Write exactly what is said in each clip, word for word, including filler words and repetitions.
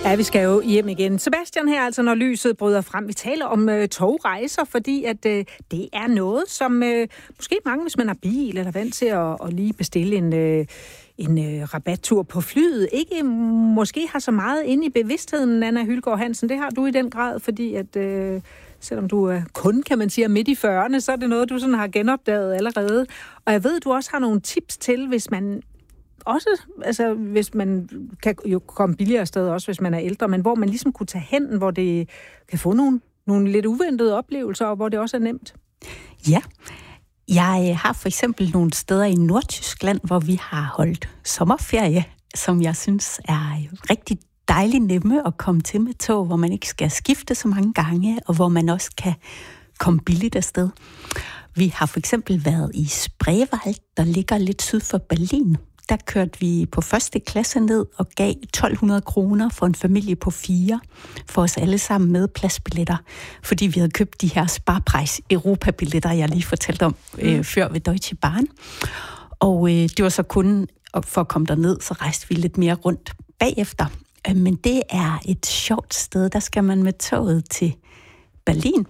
Ja, vi skal jo hjem igen. Sebastian her, altså når lyset bryder frem. Vi taler om øh, togrejser, fordi at øh, det er noget, som øh, måske mange, hvis man har bil eller vant til at, at lige bestille en, øh, en øh, rabattur på flyet, ikke måske har så meget inde i bevidstheden, Nanna Hyldgaard Hansen. Det har du i den grad, fordi at øh, selvom du er kun, kan man sige, midt i fyrrerne, så er det noget, du sådan har genopdaget allerede. Og jeg ved, du også har nogle tips til, hvis man også, altså hvis man kan jo komme billigere afsted, også hvis man er ældre, men hvor man ligesom kunne tage hen, hvor det kan få nogle, nogle lidt uventede oplevelser, og hvor det også er nemt. Ja, jeg har for eksempel nogle steder i Nordtyskland, hvor vi har holdt sommerferie, som jeg synes er rigtig dejligt nemme at komme til med tog, hvor man ikke skal skifte så mange gange, og hvor man også kan komme billigt afsted. Vi har for eksempel været i Spreewald, der ligger lidt syd for Berlin. Der kørte vi på første klasse ned og gav tolv hundrede kroner for en familie på fire, for os alle sammen med pladsbilletter, fordi vi havde købt de her sparepris Europa-billetter, jeg lige fortalte om øh, før ved Deutsche Bahn. Og øh, det var så kun for at komme derned, så rejste vi lidt mere rundt bagefter. Øh, men det er et sjovt sted, der skal man med toget til Berlin.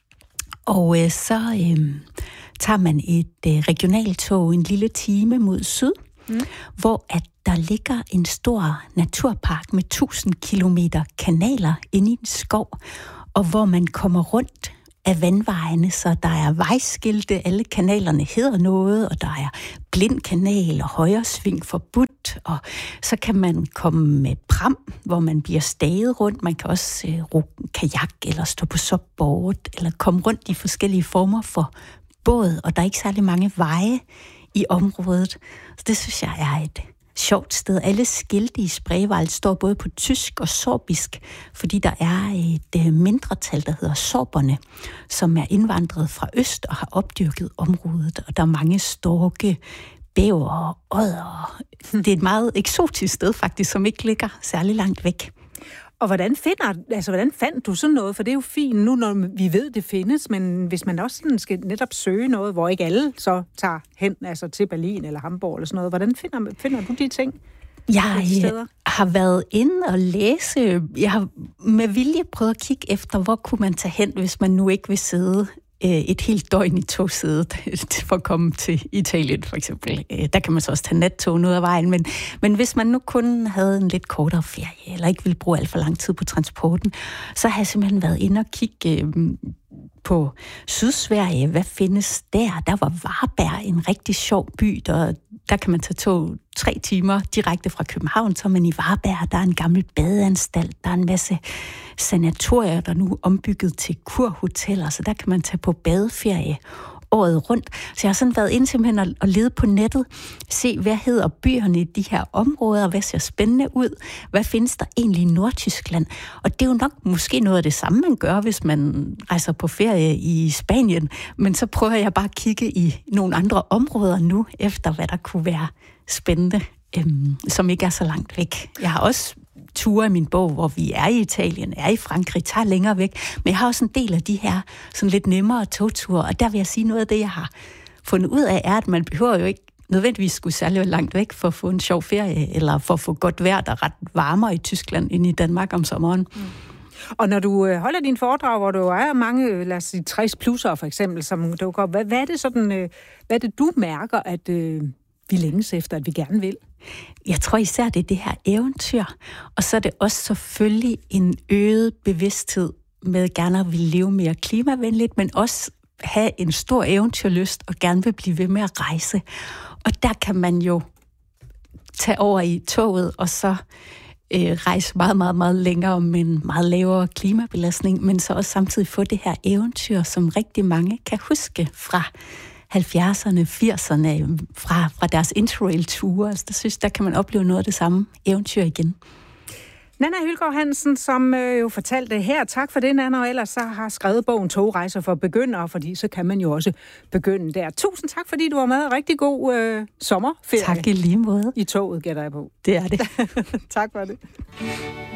Og øh, så øh, tager man et øh, regionaltog en lille time mod syd, Mm. hvor at der ligger en stor naturpark med tusind kilometer kanaler inde i en skov, og hvor man kommer rundt af vandvejene, så der er vejskilte, alle kanalerne hedder noget, og der er blind kanal og højresving forbudt, og så kan man komme med pram, hvor man bliver staget rundt. Man kan også øh, ro kajak, eller stå på subboard, eller komme rundt i forskellige former for båd, og der er ikke særlig mange veje i området. Så det synes jeg er et sjovt sted. Alle skilte i Spreewald står både på tysk og sorbisk, fordi der er et mindretal, der hedder sorberne, som er indvandret fra øst og har opdyrket området. Og der er mange storke, bæver og odder. Det er et meget eksotisk sted faktisk, som ikke ligger særlig langt væk. Og hvordan finder, altså hvordan fandt du sådan noget? For det er jo fint nu, når vi ved, det findes, men hvis man også sådan skal netop søge noget, hvor ikke alle så tager hen, altså til Berlin eller Hamburg eller sådan noget, hvordan finder, finder du de ting? Jeg har været inde og læse. Jeg har med vilje prøvet at kigge efter, hvor kunne man tage hen, hvis man nu ikke vil sidde et helt døgn i togsædet for at komme til Italien, for eksempel. Der kan man så også tage nattog ud af vejen, men, men hvis man nu kun havde en lidt kortere ferie, eller ikke ville bruge alt for lang tid på transporten, så har jeg simpelthen været inde og kigge på Sydsverige. Hvad findes der? Der var Varberg, en rigtig sjov by, der, der kan man tage tog tre timer direkte fra København, så er man i Varberg. Der er en gammel badeanstalt, der er en masse sanatorier, der nu er ombygget til kurhoteller, så der kan man tage på badeferie året rundt. Så jeg har sådan været inde simpelthen og lede på nettet, se hvad hedder byerne i de her områder, hvad ser spændende ud, hvad findes der egentlig i Nordtyskland. Og det er jo nok måske noget af det samme, man gør, hvis man rejser på ferie i Spanien, men så prøver jeg bare at kigge i nogle andre områder nu, efter hvad der kunne være spændende, øhm, som ikke er så langt væk. Jeg har også ture i min bog, hvor vi er i Italien, er i Frankrig, tager længere væk. Men jeg har også en del af de her sådan lidt nemmere togture, og der vil jeg sige, noget af det, jeg har fundet ud af, er, at man behøver jo ikke nødvendigvis skulle særlig langt væk for at få en sjov ferie, eller for at få godt vejr, der er ret varmere i Tyskland end i Danmark om sommeren. Mm. Og når du holder din foredrag, hvor du er mange, lad os sige tres plusser for eksempel, som dukker op, hvad, hvad er det sådan, hvad er det du mærker, at øh, vi længes efter, at vi gerne vil? Jeg tror især, det er det her eventyr, og så er det også selvfølgelig en øget bevidsthed med gerne at ville leve mere klimavenligt, men også have en stor eventyrlyst og gerne vil blive ved med at rejse. Og der kan man jo tage over i toget og så øh, rejse meget, meget, meget længere med en meget lavere klimabelastning, men så også samtidig få det her eventyr, som rigtig mange kan huske fra halvfjerdserne, firserne, fra, fra deres interrail-ture. Altså, der synes, der kan man opleve noget af det samme eventyr igen. Nanna Hyldgaard Hansen, som øh, jo fortalte her, tak for det, Nanna, og ellers så har skrevet bogen Togrejser for begyndere, fordi så kan man jo også begynde der. Tusind tak, fordi du var med. Rigtig god øh, sommerferie. Tak i lige måde. I toget, gætter jeg på. Det er det. Tak for det.